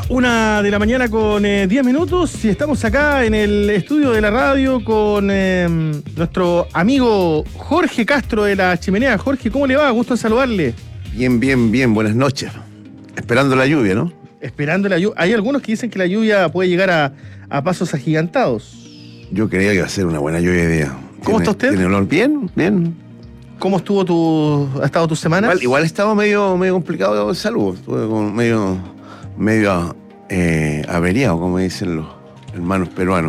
1:00 con 10 minutos y estamos acá en el estudio de la radio con nuestro amigo Jorge Castro de La Chimenea. Jorge, ¿cómo le va? Gusto en saludarle. Bien, buenas noches. Esperando la lluvia, ¿no? Esperando la lluvia. Hay algunos que dicen que la lluvia puede llegar a pasos agigantados. Yo creía que iba a ser una buena lluvia de día. ¿Cómo está usted? ¿Tiene olor? Bien. ¿Cómo ha estado tu semana? Igual estaba medio complicado de salud. Estuve como medio averiado, como dicen los hermanos peruanos.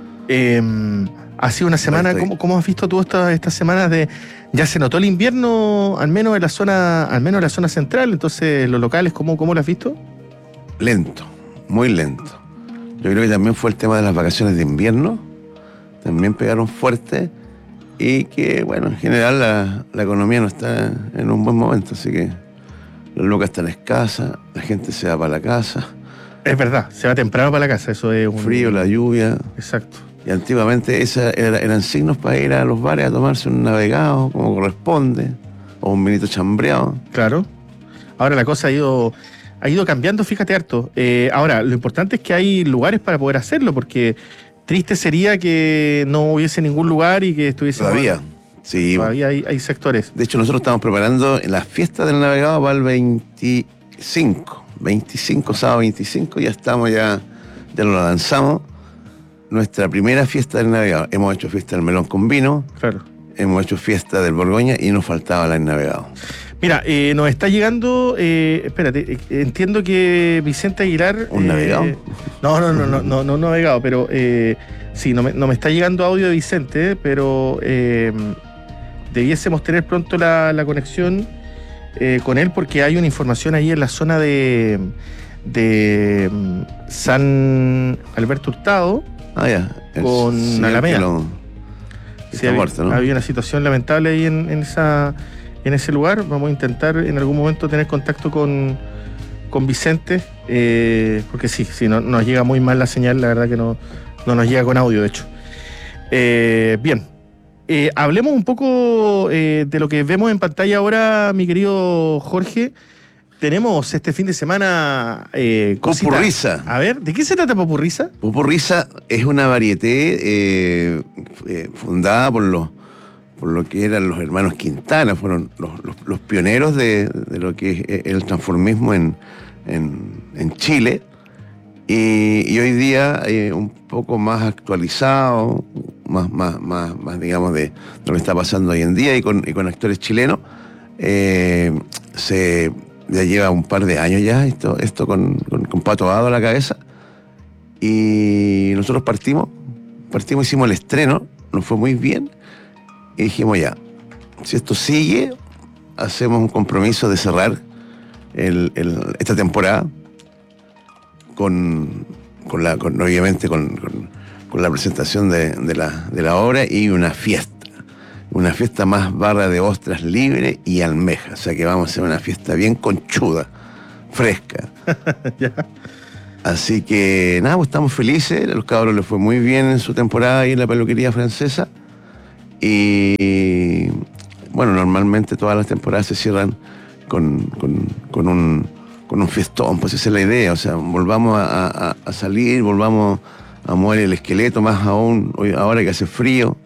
Ha sido una semana, ¿cómo has visto tú estas semanas de... Ya se notó el invierno, al menos en la zona central, entonces los locales, ¿cómo lo has visto? Lento, muy lento. Yo creo que también fue el tema de las vacaciones de invierno, también pegaron fuerte y que, bueno, en general la economía no está en un buen momento, así que las lucas están escasas, la gente se va para la casa. Es verdad, se va temprano para la casa, eso es un... Frío, la lluvia. Exacto. Y antiguamente eran signos para ir a los bares a tomarse un navegado, como corresponde, o un vinito chambreado. Claro. Ahora la cosa ha ido cambiando, fíjate harto. Ahora, lo importante es que hay lugares para poder hacerlo, porque triste sería que no hubiese ningún lugar y que estuviese... Todavía, sí. Todavía hay sectores. De hecho, nosotros estamos preparando la fiesta del navegado para el 25, sábado 25, ya lo lanzamos. Nuestra primera fiesta del navegado. Hemos hecho fiesta del melón con vino. Claro. Hemos hecho fiesta del Borgoña y nos faltaba la del navegado. Mira, nos está llegando, espérate, entiendo que Vicente Aguilar... ¿Un navegado? No navegado, pero sí, no me está llegando audio de Vicente, pero debiésemos tener pronto la conexión con él porque hay una información ahí en la zona de San Alberto Hurtado. Con Alameda. Está muerto, ¿no? Había una situación lamentable ahí en ese lugar. Vamos a intentar en algún momento tener contacto con Vicente, porque sí, no, nos llega muy mal la señal, la verdad que no nos llega con audio, de hecho. Bien, hablemos un poco de lo que vemos en pantalla ahora, mi querido Jorge. Tenemos este fin de semana Popurriza. A ver, ¿de qué se trata Popurriza? Popurriza es una varieté fundada por lo que eran los hermanos Quintana, fueron los pioneros de lo que es el transformismo en Chile. Y hoy día un poco más actualizado, más digamos, de lo que está pasando hoy en día y con actores chilenos. Ya lleva un par de años ya esto con Pato Abado a la cabeza. Y nosotros partimos, hicimos el estreno, nos fue muy bien. Y dijimos ya, si esto sigue, hacemos un compromiso de cerrar esta temporada obviamente con la presentación de la obra y una fiesta. Una fiesta más barra de ostras libre y almeja. O sea que vamos a hacer una fiesta bien conchuda, fresca. Ya. Así que nada, pues estamos felices. A los cabros les fue muy bien en su temporada ahí en la peluquería francesa. Y bueno, normalmente todas las temporadas se cierran con un fiestón, pues esa es la idea. O sea, volvamos a salir, volvamos a mover el esqueleto, más aún ahora que hace frío.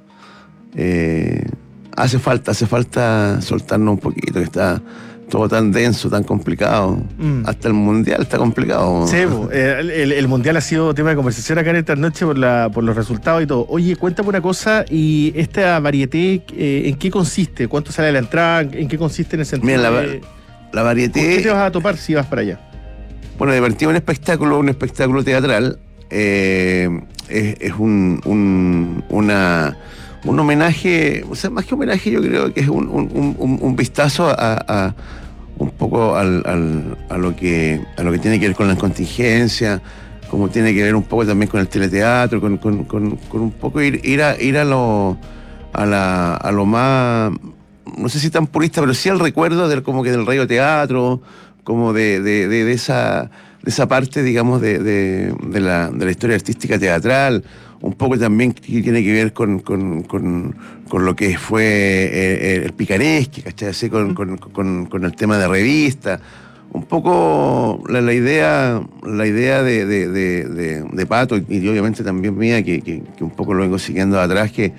Hace falta soltarnos un poquito, que está todo tan denso, tan complicado. Hasta el mundial está complicado. Sí, el mundial ha sido tema de conversación acá en esta noche por los resultados y todo. Oye, cuéntame una cosa, y esta varieté, ¿en qué consiste? ¿Cuánto sale la entrada? ¿En qué consiste en el sentido? Mira, la varieté... ¿Con qué te vas a topar si vas para allá? Bueno, divertido un espectáculo teatral. Es un homenaje, o sea, más que homenaje, yo creo que es un vistazo a un poco a lo que tiene que ver con la contingencia, como tiene que ver un poco también con el teleteatro, con un poco ir a lo más, no sé si tan purista, pero sí al recuerdo como que del radioteatro, como de esa parte, digamos, de la historia artística teatral, un poco también que tiene que ver con lo que fue el picaresque, ¿cachai? Así con el tema de revista, un poco la idea de Pato y obviamente también mía, que un poco lo vengo siguiendo de atrás, que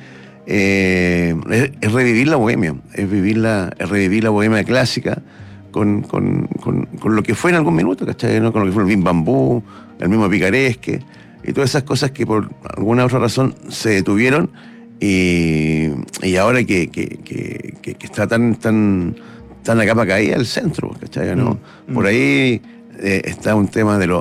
es revivir la bohemia, es revivir la bohemia clásica con lo que fue en algún minuto, ¿cachai? ¿No? Con lo que fue el Bim Bambú, el mismo Picaresque, y todas esas cosas que por alguna otra razón se detuvieron, y ahora que está tan a capa caída el centro, ¿cachai? ¿No? Por ahí está un tema de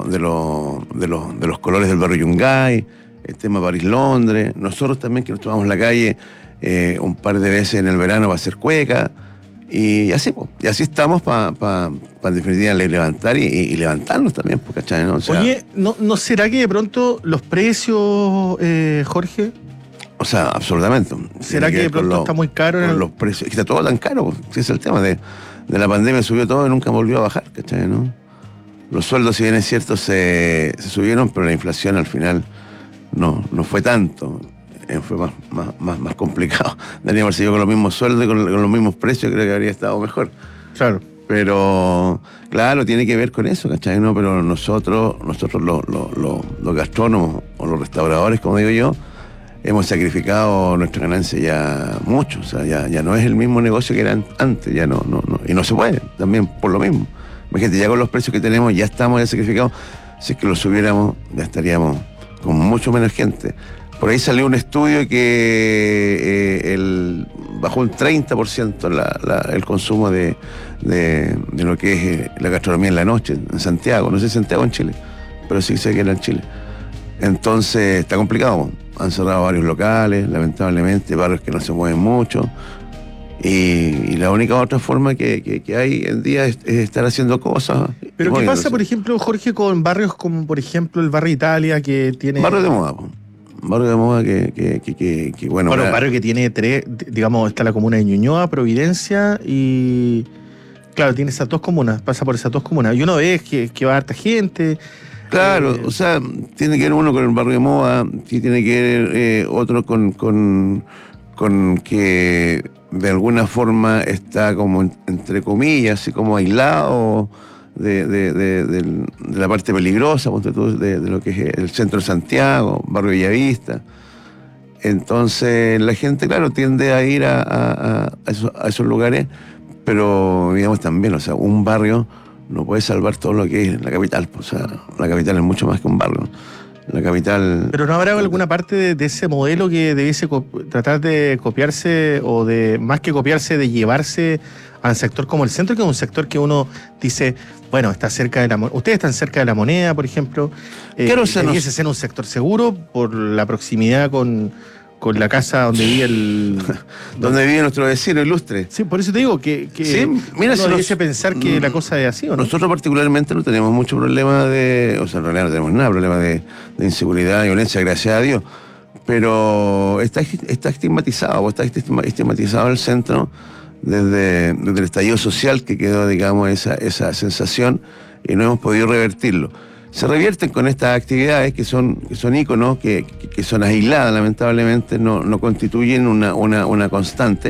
los colores del barrio Yungay, el tema París-Londres, nosotros también que nos tomamos la calle un par de veces en el verano para hacer cueca, y así, pues, y así estamos para en definitiva levantar y levantarnos también, pues, ¿cachai? ¿No? O sea, oye, ¿no será que de pronto los precios, Jorge? O sea, absolutamente. ¿Será que de pronto está muy caro? Los precios, es que está todo tan caro, pues, ese es el tema de la pandemia, subió todo y nunca volvió a bajar, ¿cachai? ¿No? Los sueldos, si bien es cierto, se subieron, pero la inflación al final no fue tanto. Fue más complicado. Deberíamos haber seguido con los mismos sueldos y con los mismos precios, creo que habría estado mejor. Claro. Pero, claro, tiene que ver con eso, ¿cachai? ¿No? Pero nosotros los gastrónomos o los restauradores, como digo yo, hemos sacrificado nuestra ganancia ya mucho. O sea, ya no es el mismo negocio que era antes, ya no. Y no se puede, también por lo mismo. Imagínate, ya con los precios que tenemos, ya estamos ya sacrificados. Si es que los subiéramos, ya estaríamos con mucho menos gente. Por ahí salió un estudio que bajó un 30% el consumo de lo que es la gastronomía en la noche, en Santiago. No sé si Santiago en Chile, pero sí sé que era en Chile. Entonces está complicado. Han cerrado varios locales, lamentablemente, barrios que no se mueven mucho. Y la única otra forma que hay en día es estar haciendo cosas. Pero ¿qué pasa, por ejemplo, Jorge, con barrios como, por ejemplo, el barrio Italia, que tiene... Barrio de moda, pues. Barrio de moda que bueno... Bueno, un barrio que tiene tres, digamos, está la comuna de Ñuñoa, Providencia y... Claro, tiene esas dos comunas, pasa por esas dos comunas. Y uno ve que va harta gente. Claro, o sea, tiene que ver uno con el barrio de moda, tiene que ver otro con que de alguna forma está como, entre comillas, así como aislado de la parte peligrosa, de lo que es el centro de Santiago, barrio Bellavista. Entonces la gente, claro, tiende a ir a esos lugares, pero digamos también, o sea, un barrio no puede salvar todo lo que es la capital. O sea, la capital es mucho más que un barrio. La capital... Pero ¿no habrá alguna parte de ese modelo que debiese tratar de copiarse, o de, más que copiarse, de llevarse a un sector como el centro, que es un sector que uno dice, bueno, está cerca de la moneda? Ustedes están cerca de la Moneda, por ejemplo. Claro, debiese ser un sector seguro por la proximidad con la casa donde vive donde vive nuestro vecino ilustre. Sí, por eso te digo que sí, mira, uno debiese pensar que la cosa es así, ¿o no? Nosotros particularmente no tenemos mucho problema o sea, en realidad no tenemos nada, problema de inseguridad y violencia, gracias a Dios. Pero está estigmatizado, está estigmatizado el centro desde el estallido social que quedó, digamos, esa sensación, y no hemos podido revertirlo. Se revierten con estas actividades que son íconos, que son aisladas, lamentablemente, no constituyen una constante.